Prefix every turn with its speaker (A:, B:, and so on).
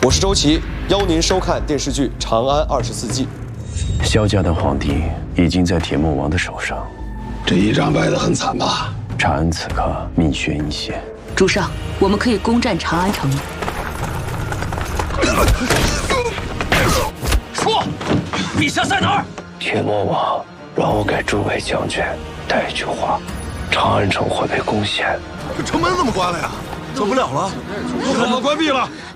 A: 我是周琦，邀您收看电视剧《长安24季》。
B: 萧家的皇帝已经在铁木王的手上，
C: 这一仗败得很惨吧？
B: 长安此刻命悬一线。
D: 主上，我们可以攻占长安城了。
E: 说，陛下在哪儿？
B: 铁木王让我给诸位将军带一句话：长安城会被攻陷。
C: 这城门怎么关了呀？走不了了，不可能关闭了。